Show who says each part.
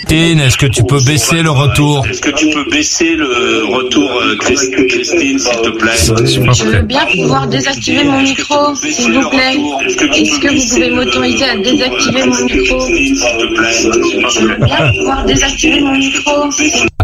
Speaker 1: Christine, est-ce que tu peux baisser le retour?
Speaker 2: Est-ce que tu peux baisser le retour, Christine, s'il te plaît?
Speaker 3: Je veux bien pouvoir désactiver mon micro, s'il vous plaît. Est-ce que vous pouvez m'autoriser à désactiver mon micro?
Speaker 2: S'il te plaît.
Speaker 3: Je veux bien pouvoir désactiver mon micro.